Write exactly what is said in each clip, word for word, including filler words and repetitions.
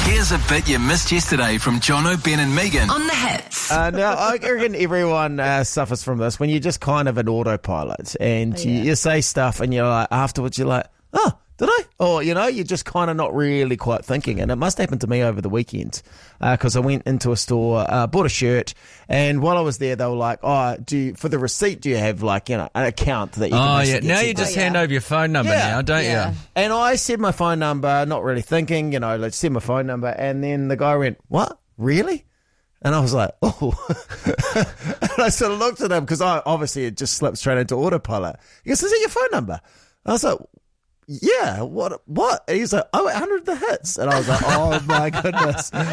Here's a bit you missed yesterday from Jono, Ben and Megan on The Hits. Uh, now, I reckon everyone uh, suffers from this when you're just kind of an autopilot and Oh, you, yeah. you say stuff and you're like, afterwards you're like, oh, did I? Or, you know, you're just kind of not really quite thinking. And it must happen to me over the weekend because uh, I went into a store, uh, bought a shirt, and while I was there, they were like, oh, do you, for the receipt, do you have like, you know, an account that you can Oh, yeah. basically Now get you to? just Oh, yeah. hand over your phone number Yeah. now, don't Yeah. you? And I said my phone number, not really thinking, you know, let's send my phone number. And then the guy went, what? Really? And I was like, oh. And I sort of looked at him because I obviously it just slipped straight into autopilot. He goes, is it your phone number? I was like, yeah, what? What? And he's like, oh, one hundred the hits. And I was like, oh my goodness. And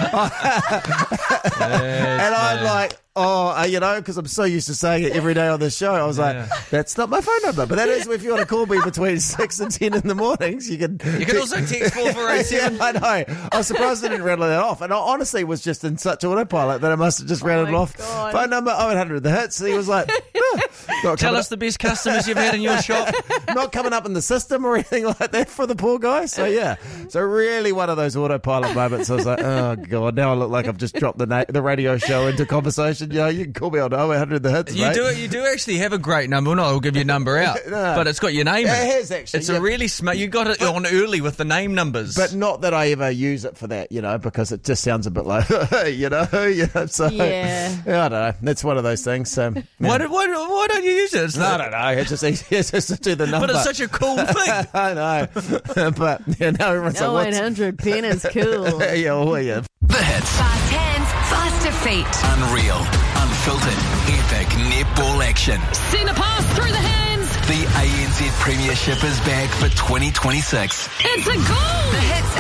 I'm like, oh, uh, you know, because I'm so used to saying it every day on the show. I was Yeah. like, that's not my phone number. But that is if you want to call me between six and ten in the mornings, you can. You can also text four four eight seven. Yeah, I know. I was surprised I didn't rattle that off. And I honestly was just in such autopilot that I must have just rattled my off. God. Phone number, oh, one hundred the hits. And he was like, oh, not Tell coming us the best customers you've had in your shop. up, not coming up in the system or anything like that for the poor guy. So, yeah. So, really one of those autopilot moments. I was like, oh, God, now I look like I've just dropped the na- the radio show into conversation. You know, you can call me on oh, one hundred the hits, You mate. do You do actually have a great number. Well, no, I'll give you a number out, No. but it's got your name in It it. has, actually, It's yeah. a really smart. You got it on early with the name numbers. But not that I ever use it for that, you know, because it just sounds a bit like, you know, you know so, Yeah. I don't know. That's one of those things. So, yeah. why, do, why, do- why don't you use it? It's I not- don't know. It's just easier just to do the number. But it's such a cool thing. I know. But, yeah, now everyone's No, like, one what's... hundred pen is cool. yeah, oh, yeah. The Hits. Fast hands, faster feet. Unreal, unfiltered, epic netball action. Send a pass through the hands. The A N Z Premiership is back for twenty twenty-six. It's a goal. The Hits